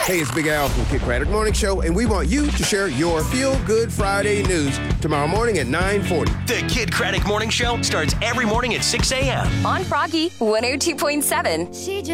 Hey, it's Big Al from Kid Craddock Morning Show, and we want you to share your Feel Good Friday news tomorrow morning at 9:40. The Kid Craddock Morning Show starts every morning at 6 a.m. On Froggy 102.7.